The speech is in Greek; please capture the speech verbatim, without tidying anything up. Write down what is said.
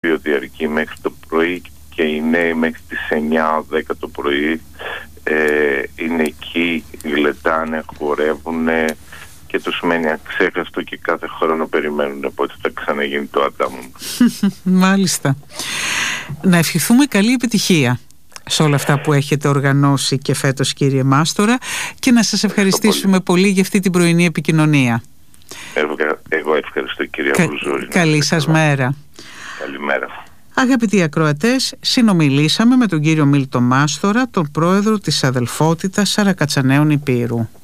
οποίο διαρκεί μέχρι το πρωί και οι νέοι μέχρι τις εννιά δέκα το πρωί ε, είναι εκεί, γλεντάνε, χορεύουν και τους μένει αξέχαστο και κάθε χρόνο περιμένουν πότε θα ξαναγίνει το Αντάμο. Μάλιστα. Να ευχηθούμε καλή επιτυχία σε όλα αυτά που έχετε οργανώσει και φέτος, κύριε Μάστορα, και να σας ευχαριστήσουμε πολύ. πολύ για αυτή την πρωινή επικοινωνία. Εγώ, εγώ ευχαριστώ, κυρία Κα, Βρουζούρη. Καλή σας μέρα. Καλημέρα. Αγαπητοί ακροατές, συνομιλήσαμε με τον κύριο Μίλτο Μάστορα, τον πρόεδρο της Αδελφότητας Σαρακατσαναίων Υπήρου.